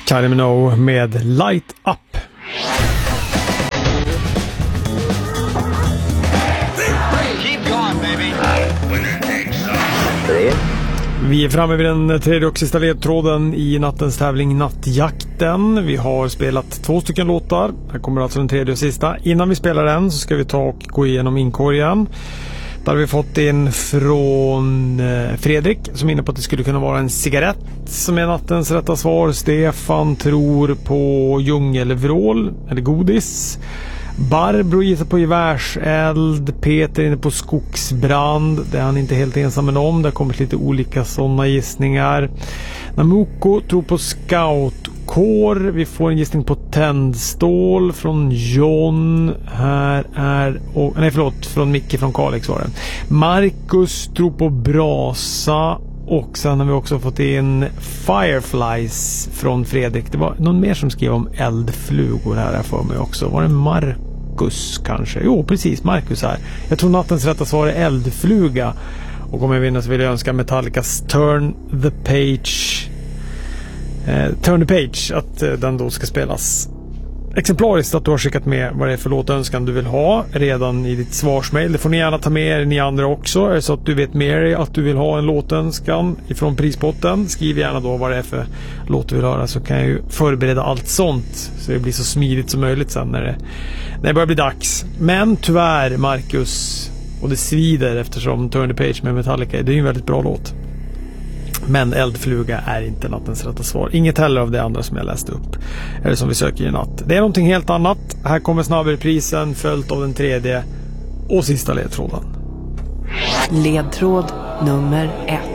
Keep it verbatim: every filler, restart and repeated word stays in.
Kylie Minogue med Light Up. Vi är framme vid den tredje och sista ledtråden i nattens tävling Nattjakten. Vi har spelat två stycken låtar. Här kommer alltså den tredje och sista. Innan vi spelar den så ska vi ta och gå igenom inkorgen. Där har vi fått in från Fredrik som är inne på att det skulle kunna vara en cigarett som är nattens rätta svar. Stefan tror på djungelvrål eller godis. Barbro gissar på gevärseld. Peter är inne på skogsbrand. Det är han inte helt ensam om. Det har kommit lite olika sådana gissningar. Namuko tror på scoutkår. Vi får en gissning på tändstål från John. Här är... Oh, nej förlåt, från Micke från Kalix var det. Marcus tror på brasa. Och sen har vi också fått in Fireflies från Fredrik. Det var någon mer som skrev om eldflugor här för mig också. Var det Marcus kanske? Jo, precis, Marcus här. Jag tror nattens rätta svar är eldfluga. Och om jag vinner så vill jag önska Metallicas Turn the Page eh, Turn the Page att eh, den då ska spelas exemplariskt, att du har skickat med vad det är för låtönskan du vill ha redan i ditt svarsmail. Det får ni gärna ta med er, ni andra också. Är det så att du vet med dig att du vill ha en låtönskan ifrån prispotten, skriv gärna då vad det är för låt du vill höra, så kan jag ju förbereda allt sånt så det blir så smidigt som möjligt sen när det, när det börjar bli dags. Men tyvärr Marcus, och det svider eftersom Turn the Page med Metallica, det är ju en väldigt bra låt. Men eldfluga är inte nattens rätta svar. Inget heller av det andra som jag läste upp. Eller som vi söker i natt. Det är någonting helt annat. Här kommer snabbreprisen följt av den tredje och sista ledtråden. Ledtråd nummer ett.